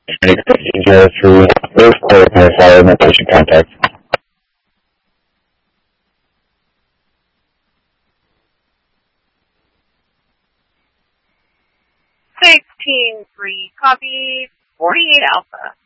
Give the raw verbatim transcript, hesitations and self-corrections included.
Procedure three, first quarter pacifier, no patient contact. sixteen three, copy, forty-eight Alpha.